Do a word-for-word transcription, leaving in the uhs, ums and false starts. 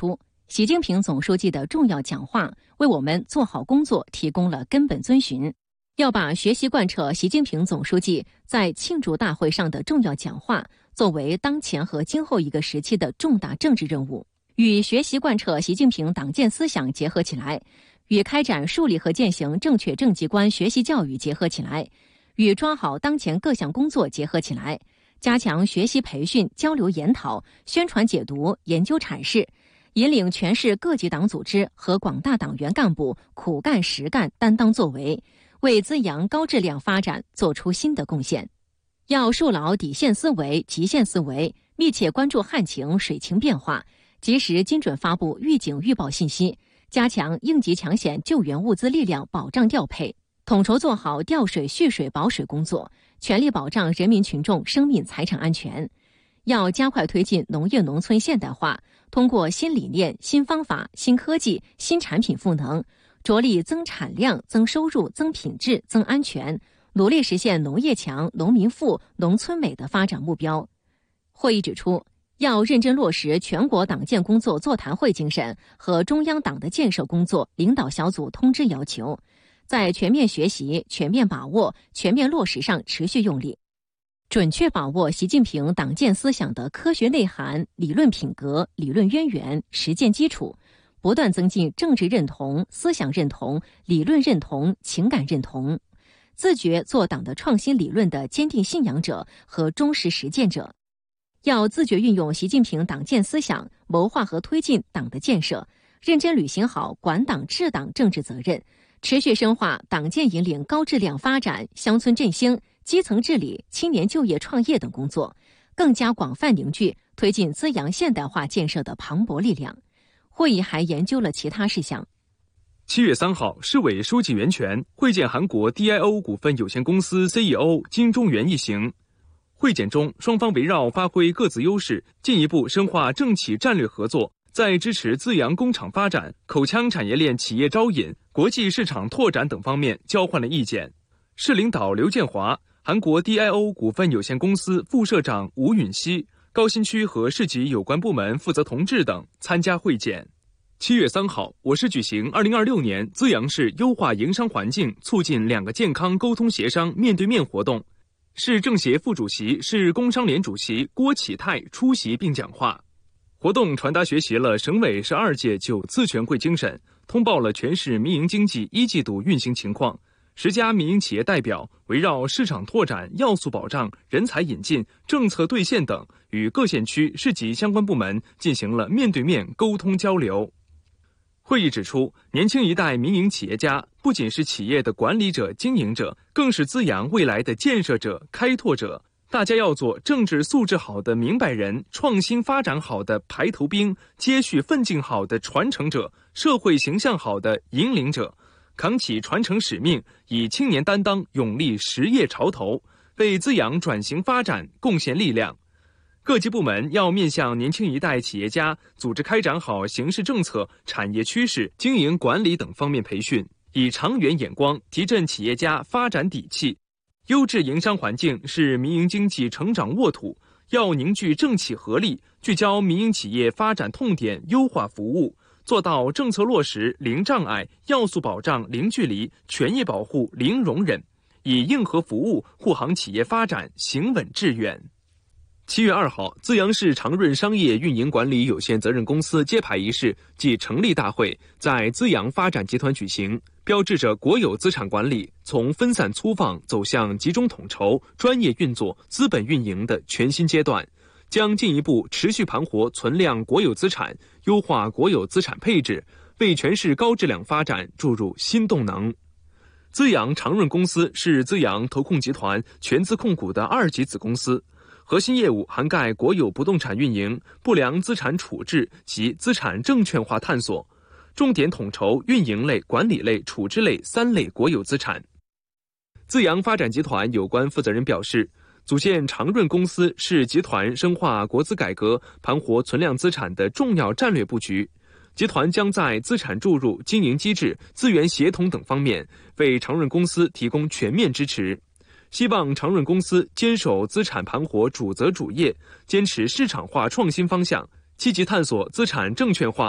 出，习近平总书记的重要讲话为我们做好工作提供了根本遵循。要把学习贯彻习近平总书记在庆祝大会上的重要讲话作为当前和今后一个时期的重大政治任务，与学习贯彻习近平党建思想结合起来，与开展树立和践行正确政绩观学习教育结合起来，与抓好当前各项工作结合起来，加强学习培训、交流研讨、宣传解读、研究阐释，引领全市各级党组织和广大党员干部苦干实干、担当作为，为滋养高质量发展做出新的贡献。要树牢底线思维、极限思维，密切关注旱情、水情变化，及时精准发布预警预报信息，加强应急抢险救援物资力量保障调配，统筹做好调水、蓄水、保水工作，全力保障人民群众生命财产安全。要加快推进农业农村现代化，通过新理念、新方法、新科技、新产品赋能，着力增产量、增收入、增品质、增安全，努力实现农业强、农民富、农村美的发展目标。会议指出，要认真落实全国党建工作座谈会精神和中央党的建设工作领导小组通知要求，在全面学习、全面把握、全面落实上持续用力，准确把握习近平党建思想的科学内涵、理论品格、理论渊源、实践基础，不断增进政治认同、思想认同、理论认同、情感认同，自觉做党的创新理论的坚定信仰者和忠实实践者。要自觉运用习近平党建思想，谋划和推进党的建设，认真履行好管党治党政治责任，持续深化党建引领高质量发展、乡村振兴、基层治理、青年就业创业等工作，更加广泛凝聚推进滋养现代化建设的磅礴力量。会议还研究了其他事项。 七月三号，市委书记袁泉会见韩国 D I O 股份有限公司 C E O 金钟元一行。会见中，双方围绕发挥各自优势，进一步深化政企战略合作，在支持资阳工厂发展、口腔产业链企业招引、国际市场拓展等方面交换了意见。市领导刘建华、韩国 D I O 股份有限公司副社长吴允熙、高新区和市级有关部门负责同志等参加会见。七月三号，我市举行二零二六年资阳市优化营商环境，促进两个健康沟通协商面对面活动。市政协副主席、市工商联主席郭启泰出席并讲话。活动传达学习了省委十二届九次全会精神，通报了全市民营经济一季度运行情况。十家民营企业代表围绕市场拓展、要素保障、人才引进、政策兑现等，与各县区市级相关部门进行了面对面沟通交流。会议指出，年轻一代民营企业家不仅是企业的管理者、经营者，更是滋养未来的建设者、开拓者。大家要做政治素质好的明白人，创新发展好的排头兵，接续奋进好的传承者，社会形象好的引领者，扛起传承使命，以青年担当，勇立实业潮头，为滋养转型发展贡献力量。各级部门要面向年轻一代企业家，组织开展好形势政策、产业趋势、经营管理等方面培训，以长远眼光提振企业家发展底气。优质营商环境是民营经济成长沃土，要凝聚政企合力，聚焦民营企业发展痛点，优化服务，做到政策落实零障碍、要素保障零距离、权益保护零容忍，以硬核服务护航企业发展行稳致远。七月二号，资阳市长润商业运营管理有限责任公司揭牌仪式暨成立大会在资阳发展集团举行，标志着国有资产管理从分散粗放走向集中统筹、专业运作、资本运营的全新阶段，将进一步持续盘活存量国有资产，优化国有资产配置，为全市高质量发展注入新动能。资阳长润公司是资阳投控集团全资控股的二级子公司，核心业务涵盖国有不动产运营、不良资产处置及资产证券化探索，重点统筹运营类、管理类、处置类三类国有资产。资阳发展集团有关负责人表示，组建长润公司是集团深化国资改革、盘活存量资产的重要战略布局。集团将在资产注入、经营机制、资源协同等方面为长润公司提供全面支持。希望长润公司坚守资产盘活主责主业，坚持市场化创新方向，积极探索资产证券化